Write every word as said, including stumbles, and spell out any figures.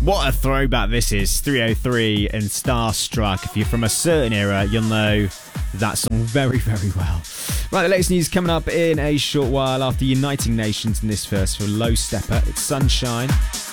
What a throwback this is. three oh three and Starstruck. If you're from a certain era, you'll know that song very, very well. Right, the latest news coming up in a short while after Uniting Nations in this verse for Low Stepper. It's Sunshine.